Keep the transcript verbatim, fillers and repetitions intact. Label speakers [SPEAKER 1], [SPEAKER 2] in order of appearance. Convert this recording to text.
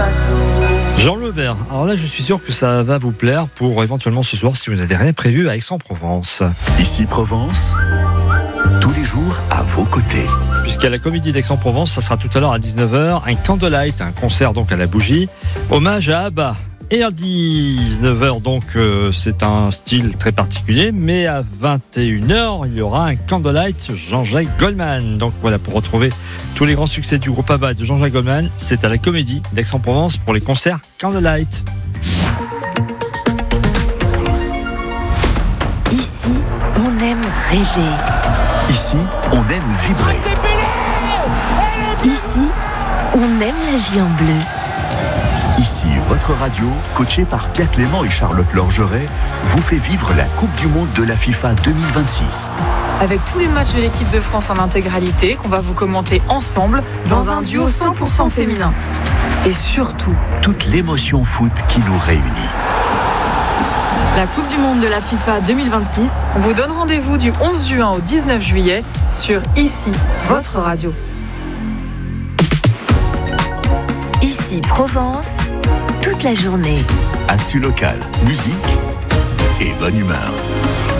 [SPEAKER 1] bateau.
[SPEAKER 2] Jean Lebert, alors là je suis sûr que ça va vous plaire pour éventuellement ce soir si vous n'avez rien prévu à Aix-en-Provence.
[SPEAKER 3] Ici Provence, tous les jours à vos côtés.
[SPEAKER 2] Puisqu'à la Comédie d'Aix-en-Provence, ça sera tout à l'heure à dix-neuf heures, un candlelight, un concert donc à la bougie, hommage à ABBA. Et à dix-neuf heures donc euh, c'est un style très particulier, mais à vingt et une heures il y aura un candlelight Jean-Jacques Goldman. Donc voilà, pour retrouver tous les grands succès du groupe ABBA et de Jean-Jacques Goldman, c'est à la Comédie d'Aix-en-Provence pour les concerts candlelight.
[SPEAKER 4] Ici, on aime rêver.
[SPEAKER 3] Ici, on aime vibrer.
[SPEAKER 4] Ici, on aime la vie en bleu.
[SPEAKER 3] Ici, votre radio, coachée par Pierre Clément et Charlotte Lorgeret, vous fait vivre la Coupe du Monde de la FIFA deux mille vingt-six.
[SPEAKER 5] Avec tous les matchs de l'équipe de France en intégralité, qu'on va vous commenter ensemble dans un duo cent pour cent féminin. Et surtout,
[SPEAKER 3] toute l'émotion foot qui nous réunit.
[SPEAKER 5] La Coupe du Monde de la FIFA deux mille vingt-six, on vous donne rendez-vous du onze juin au dix-neuf juillet sur Ici, votre radio.
[SPEAKER 4] Ici Provence, toute la journée.
[SPEAKER 3] Actu local, musique et bonne humeur.